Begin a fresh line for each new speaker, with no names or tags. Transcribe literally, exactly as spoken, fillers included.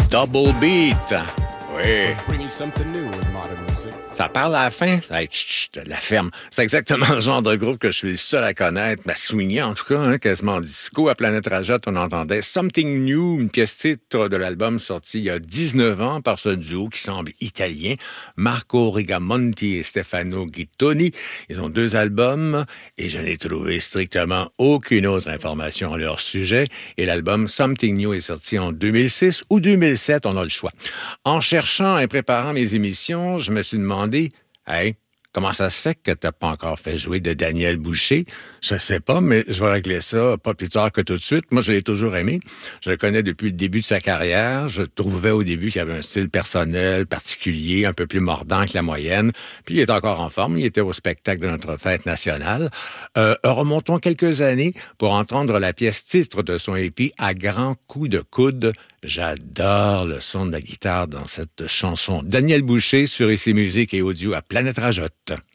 Double Beat. Oui.
Bringing something new in modern music.
Ça parle à la fin. Hey, chut, chut, la ferme. C'est exactement le genre de groupe que je suis le seul à connaître. Ma soulignée, en tout cas, hein, quasiment disco. À Planète Rajot, on entendait Something New, une pièce titre de l'album sorti il y a dix-neuf ans par ce duo qui semble italien. Marco Rigamonti et Stefano Gittoni. Ils ont deux albums et je n'ai trouvé strictement aucune autre information à leur sujet. Et l'album Something New est sorti en deux mille six ou deux mille sept, on a le choix. En cherchant et préparant mes émissions, je me suis demandé, hey, comment ça se fait que tu n'as pas encore fait jouer de Daniel Boucher? Je ne sais pas, mais je vais régler ça pas plus tard que tout de suite. Moi, je l'ai toujours aimé. Je le connais depuis le début de sa carrière. Je trouvais au début qu'il avait un style personnel, particulier, un peu plus mordant que la moyenne. Puis il est encore en forme. Il était au spectacle de notre fête nationale. Euh, remontons quelques années pour entendre la pièce titre de son E P à grands coups de coude. J'adore le son de la guitare dans cette chanson. Daniel Boucher sur Ici Musique et Audio à Planète Rajot.